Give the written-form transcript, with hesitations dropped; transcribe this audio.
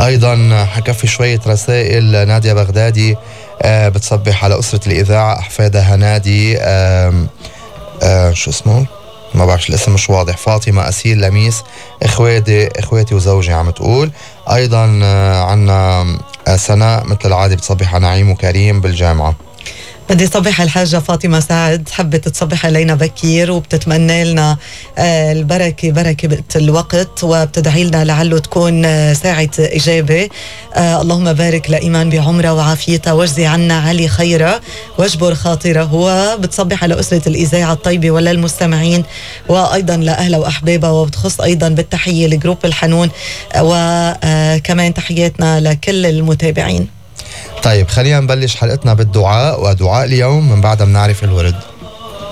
أيضا حكفي شوية رسائل. نادية بغدادي بتصبح على أسرة الإذاعة، أحفادها نادي شو اسمه، ما بعرف الاسم مش واضح، فاطمة، أسيل، لميس، إخواتي وزوجي عم تقول. أيضا عنا سناء مثل العادة بتصبح على نعيم وكريم بالجامعة. بدي صبح الحاجة فاطمة سعد، حبت تصبح علينا بكير وبتتمنى لنا البركة، بركة الوقت، وبتدعي لنا لعله تكون ساعة إجابة. اللهم بارك لإيمان بعمره وعافيتها، واجزي عنا علي خيره واجبر خاطره. وبتصبح على أسرة الإذاعة الطيبة ولا المستمعين، وأيضا لأهلها وأحبابها، وبتخص أيضا بالتحية لجروب الحنون، وكمان تحياتنا لكل المتابعين. طيب خلينا نبلش حلقتنا بالدعاء، ودعاء اليوم من بعد ما نعرف الورد.